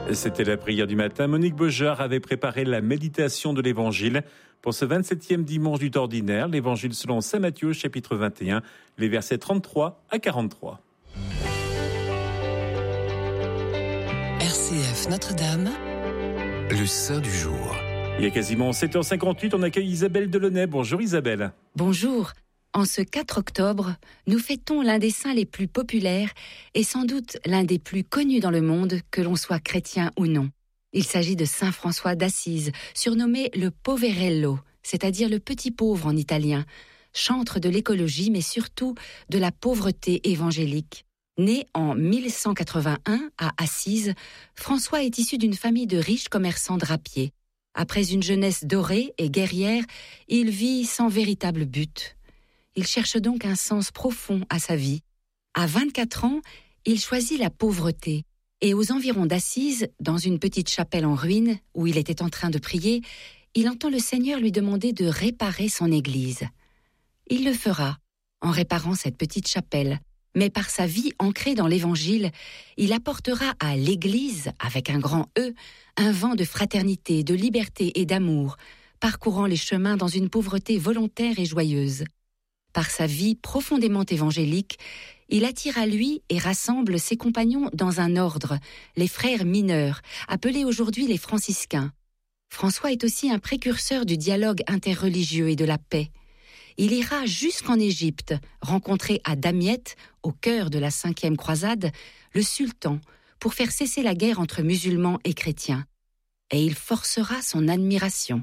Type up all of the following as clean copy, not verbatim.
C'était la prière du matin. Monique Beaujard avait préparé la méditation de l'Évangile pour ce 27e dimanche du temps ordinaire. L'Évangile selon saint Matthieu, chapitre 21, les versets 33 à 43. RCF Notre-Dame, le Saint du jour. Il y a quasiment 7h58, on accueille Isabelle Delaunay. Bonjour Isabelle. Bonjour. En ce 4 octobre, nous fêtons l'un des saints les plus populaires et sans doute l'un des plus connus dans le monde, que l'on soit chrétien ou non. Il s'agit de saint François d'Assise, surnommé le Poverello, c'est-à-dire le petit pauvre en italien, chantre de l'écologie mais surtout de la pauvreté évangélique. Né en 1181 à Assise, François est issu d'une famille de riches commerçants drapiers. Après une jeunesse dorée et guerrière, il vit sans véritable but. Il cherche donc un sens profond à sa vie. À 24 ans, il choisit la pauvreté. Et aux environs d'Assise, dans une petite chapelle en ruine, où il était en train de prier, il entend le Seigneur lui demander de réparer son église. Il le fera, en réparant cette petite chapelle. Mais par sa vie ancrée dans l'Évangile, il apportera à l'Église, avec un grand E, un vent de fraternité, de liberté et d'amour, parcourant les chemins dans une pauvreté volontaire et joyeuse. Par sa vie profondément évangélique, il attire à lui et rassemble ses compagnons dans un ordre, les frères mineurs, appelés aujourd'hui les franciscains. François est aussi un précurseur du dialogue interreligieux et de la paix. Il ira jusqu'en Égypte, rencontrer à Damiette, au cœur de la 5e croisade, le sultan, pour faire cesser la guerre entre musulmans et chrétiens. Et il forcera son admiration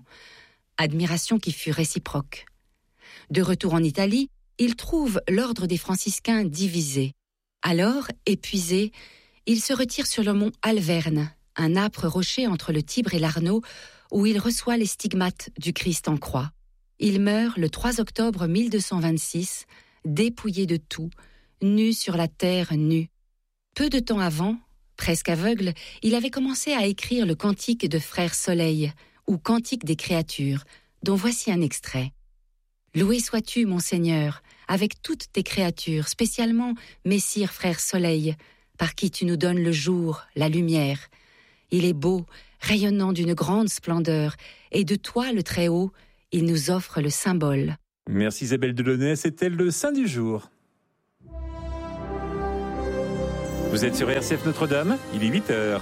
qui fut réciproque. De retour en Italie, il trouve l'ordre des franciscains divisé. Alors, épuisé, il se retire sur le mont Alverne, un âpre rocher entre le Tibre et l'Arno, où il reçoit les stigmates du Christ en croix. Il meurt le 3 octobre 1226, dépouillé de tout, nu sur la terre nue. Peu de temps avant, presque aveugle, il avait commencé à écrire le cantique de Frère Soleil, ou cantique des créatures, dont voici un extrait. Loué sois-tu, mon Seigneur, avec toutes tes créatures, spécialement Messire Frère Soleil, par qui tu nous donnes le jour, la lumière. Il est beau, rayonnant d'une grande splendeur, et de toi, le Très-Haut, il nous offre le symbole. Merci Isabelle Delaunay, c'était le Saint du jour. Vous êtes sur RCF Notre-Dame, il est 8h.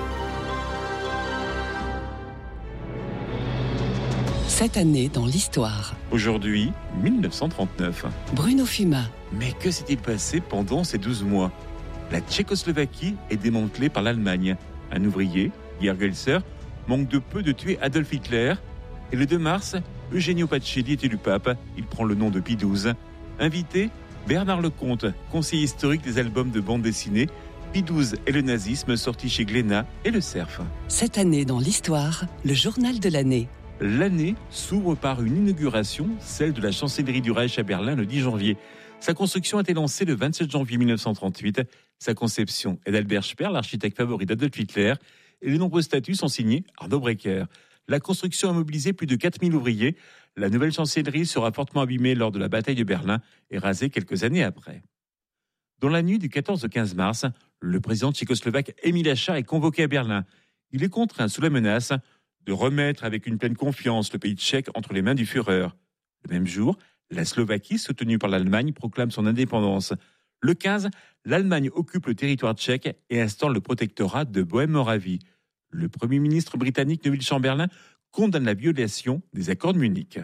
Cette année dans l'histoire. Aujourd'hui, 1939. Bruno Fuma. Mais que s'est-il passé pendant ces 12 mois ? La Tchécoslovaquie est démantelée par l'Allemagne. Un ouvrier, Georg Elser, manque de peu de tuer Adolf Hitler. Et le 2 mars, Eugenio Pacelli est élu pape. Il prend le nom de Pie XII. Invité, Bernard Lecomte, conseiller historique des albums de bande dessinée. Pie XII et le nazisme, sorti chez Glénat et le Cerf. Cette année dans l'histoire, le journal de l'année. L'année s'ouvre par une inauguration, celle de la chancellerie du Reich à Berlin le 10 janvier. Sa construction a été lancée le 27 janvier 1938. Sa conception est d'Albert Speer, l'architecte favori d'Adolf Hitler, et les nombreux statuts sont signés Arno Breker. La construction a mobilisé plus de 4000 ouvriers. La nouvelle chancellerie sera fortement abîmée lors de la bataille de Berlin et rasée quelques années après. Dans la nuit du 14 au 15 mars, le président tchécoslovaque Emil Hácha est convoqué à Berlin. Il est contraint sous la menace de remettre avec une pleine confiance le pays tchèque entre les mains du Führer. Le même jour, la Slovaquie, soutenue par l'Allemagne, proclame son indépendance. Le 15, l'Allemagne occupe le territoire tchèque et instaure le protectorat de Bohême-Moravie. Le Premier ministre britannique Neville Chamberlain condamne la violation des accords de Munich.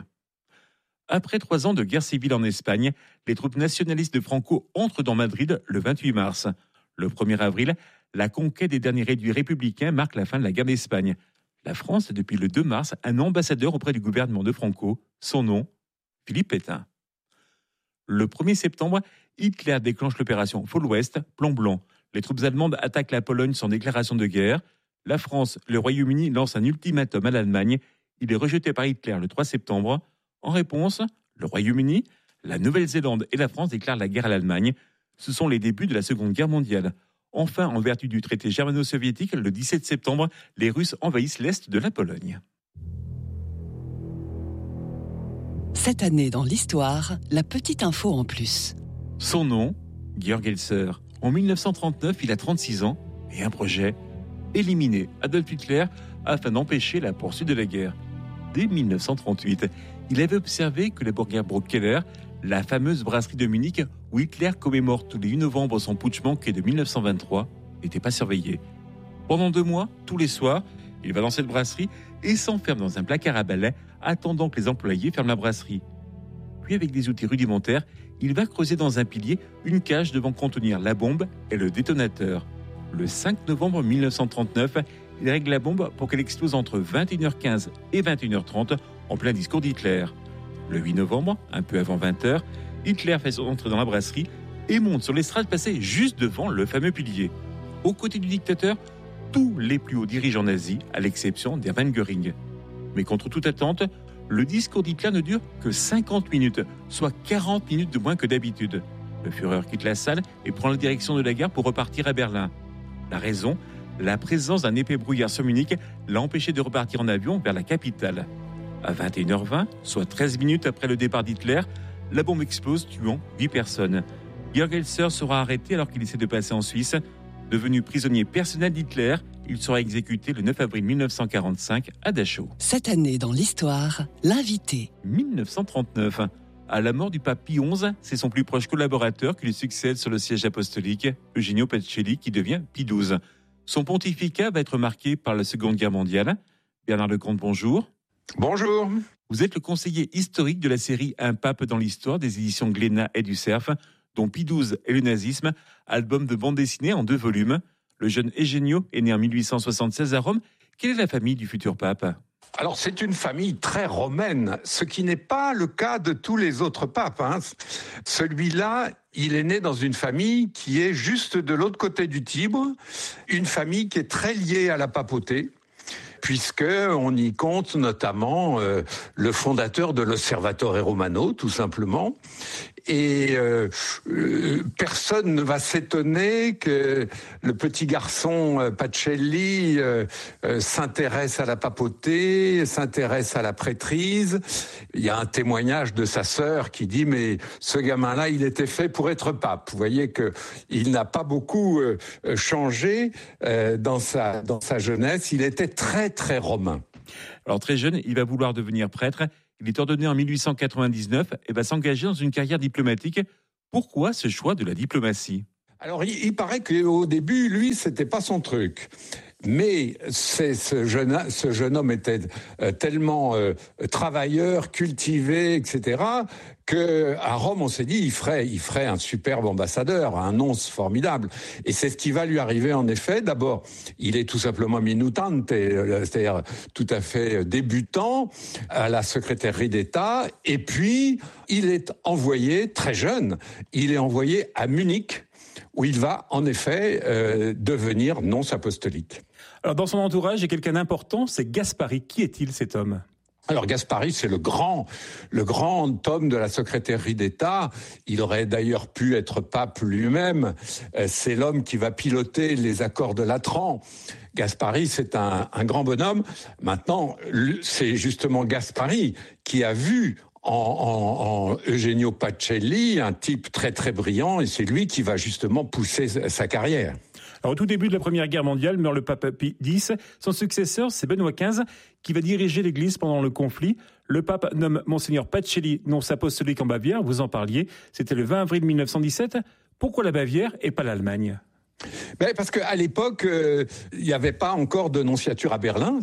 Après 3 ans de guerre civile en Espagne, les troupes nationalistes de Franco entrent dans Madrid le 28 mars. Le 1er avril, la conquête des derniers réduits républicains marque la fin de la guerre d'Espagne. La France a depuis le 2 mars un ambassadeur auprès du gouvernement de Franco. Son nom, Philippe Pétain. Le 1er septembre, Hitler déclenche l'opération Fall West, plan blanc. Les troupes allemandes attaquent la Pologne sans déclaration de guerre. La France, le Royaume-Uni lancent un ultimatum à l'Allemagne. Il est rejeté par Hitler le 3 septembre. En réponse, le Royaume-Uni, la Nouvelle-Zélande et la France déclarent la guerre à l'Allemagne. Ce sont les débuts de la Seconde Guerre mondiale. Enfin, en vertu du traité germano-soviétique, le 17 septembre, les Russes envahissent l'est de la Pologne. Cette année dans l'histoire, la petite info en plus. Son nom, Georg Elser. En 1939, il a 36 ans et un projet, éliminer Adolf Hitler afin d'empêcher la poursuite de la guerre. Dès 1938, il avait observé que la Burgerbräu Keller, la fameuse brasserie de Munich où Hitler commémore tous les 8 novembre son putsch manqué de 1923, n'était pas surveillée. Pendant 2 mois, tous les soirs, il va dans cette brasserie et s'enferme dans un placard à balai, attendant que les employés ferment la brasserie. Puis, avec des outils rudimentaires, il va creuser dans un pilier une cage devant contenir la bombe et le détonateur. Le 5 novembre 1939, il règle la bombe pour qu'elle explose entre 21h15 et 21h30 en plein discours d'Hitler. Le 8 novembre, un peu avant 20h, Hitler fait son entrée dans la brasserie et monte sur l'estrade placée juste devant le fameux pilier. Aux côtés du dictateur, tous les plus hauts dirigeants nazis, à l'exception d'Hermann Göring. Mais contre toute attente, le discours d'Hitler ne dure que 50 minutes, soit 40 minutes de moins que d'habitude. Le Führer quitte la salle et prend la direction de la gare pour repartir à Berlin. La raison, la présence d'un épais brouillard sur Munich l'a empêché de repartir en avion vers la capitale. À 21h20, soit 13 minutes après le départ d'Hitler, la bombe explose, tuant 8 personnes. Georg Elser sera arrêté alors qu'il essaie de passer en Suisse. Devenu prisonnier personnel d'Hitler, il sera exécuté le 9 avril 1945 à Dachau. Cette année dans l'histoire, l'invité. 1939. À la mort du pape Pie XI, c'est son plus proche collaborateur qui lui succède sur le siège apostolique, Eugenio Pacelli, qui devient Pie XII. Son pontificat va être marqué par la Seconde Guerre mondiale. Bernard Lecomte, bonjour. Bonjour. Vous êtes le conseiller historique de la série Un pape dans l'histoire des éditions Glénat et du Cerf, dont Pie XII et le nazisme, album de bande dessinée en 2 volumes. Le jeune Eugenio est né en 1876 à Rome. Quelle est la famille du futur pape ? Alors, c'est une famille très romaine, ce qui n'est pas le cas de tous les autres papes. Celui-là, il est né dans une famille qui est juste de l'autre côté du Tibre, une famille qui est très liée à la papauté, puisqu'on y compte notamment le fondateur de l'Osservatore Romano, tout simplement. Et personne ne va s'étonner que le petit garçon Pacelli s'intéresse à la papauté, s'intéresse à la prêtrise. Il y a un témoignage de sa sœur qui dit « mais ce gamin-là, il était fait pour être pape ». Vous voyez qu'il n'a pas beaucoup changé dans sa jeunesse. Il était très, très romain. Alors très jeune, il va vouloir devenir prêtre. Il est ordonné en 1899 et va s'engager dans une carrière diplomatique. Pourquoi ce choix de la diplomatie ? Alors, il paraît qu'au début, lui, c'était pas son truc. Mais ce jeune homme était tellement travailleur, cultivé, etc., qu'à Rome, on s'est dit, il ferait un superbe ambassadeur, un nonce formidable. Et c'est ce qui va lui arriver, en effet. D'abord, il est tout simplement minutante, c'est-à-dire tout à fait débutant à la secrétairerie d'État. Et puis, il est envoyé, très jeune, il est envoyé à Munich, où il va, en effet, devenir nonce apostolique. Alors, dans son entourage, il y a quelqu'un d'important, c'est Gaspari. Qui est-il, cet homme ? Alors Gaspari, c'est le grand homme de la secrétairerie d'État. Il aurait d'ailleurs pu être pape lui-même. C'est l'homme qui va piloter les accords de Latran. Gaspari, c'est un grand bonhomme. Maintenant, c'est justement Gaspari qui a vu en Eugenio Pacelli un type très très brillant, et c'est lui qui va justement pousser sa carrière. Alors, au tout début de la Première Guerre mondiale, meurt le pape Pie X. Son successeur, c'est Benoît XV, qui va diriger l'Église pendant le conflit. Le pape nomme Monseigneur Pacelli nonce apostolique en Bavière, vous en parliez. C'était le 20 avril 1917. Pourquoi la Bavière et pas l'Allemagne ? Parce qu'à l'époque, il n'y avait pas encore de nonciature à Berlin.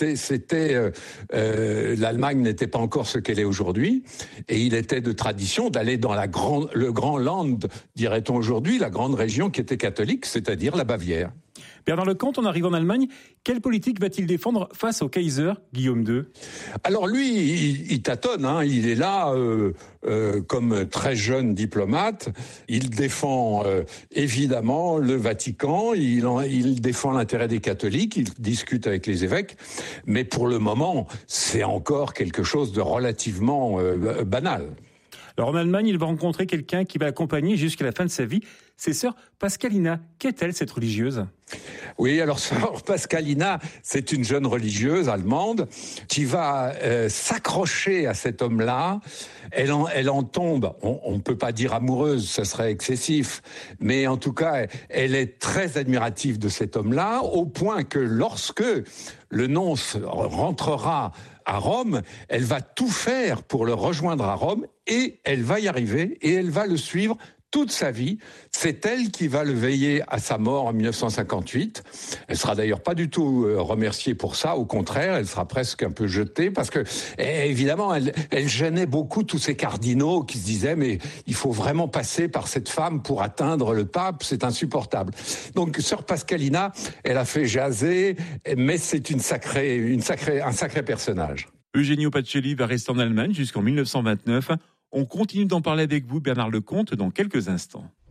L'Allemagne n'était pas encore ce qu'elle est aujourd'hui, et il était de tradition d'aller dans le grand Land, dirait-on aujourd'hui, la grande région qui était catholique, c'est-à-dire la Bavière. Bernard Lecomte, on arrive en Allemagne. Quelle politique va-t-il défendre face au Kaiser Guillaume II ? Alors lui, il tâtonne. Il est là comme très jeune diplomate. Il défend évidemment le Vatican. Il défend l'intérêt des catholiques. Il discute avec les évêques. Mais pour le moment, c'est encore quelque chose de relativement banal. Alors en Allemagne, il va rencontrer quelqu'un qui va l'accompagner jusqu'à la fin de sa vie. C'est sœur Pascalina. Qu'est-elle, cette religieuse ? Oui, alors Sœur Pascalina, c'est une jeune religieuse allemande qui va s'accrocher à cet homme-là. Elle en tombe, on ne peut pas dire amoureuse, ça serait excessif, mais en tout cas, elle est très admirative de cet homme-là, au point que lorsque le nonce rentrera à Rome, elle va tout faire pour le rejoindre à Rome, et elle va y arriver, et elle va le suivre toute sa vie. C'est elle qui va le veiller à sa mort en 1958. Elle sera d'ailleurs pas du tout remerciée pour ça. Au contraire, elle sera presque un peu jetée parce que, évidemment, elle gênait beaucoup tous ces cardinaux qui se disaient mais il faut vraiment passer par cette femme pour atteindre le pape. C'est insupportable. Donc, Sœur Pascalina, elle a fait jaser, mais c'est un sacré personnage. Eugenio Pacelli va rester en Allemagne jusqu'en 1929. On continue d'en parler avec vous, Bernard Lecomte, dans quelques instants.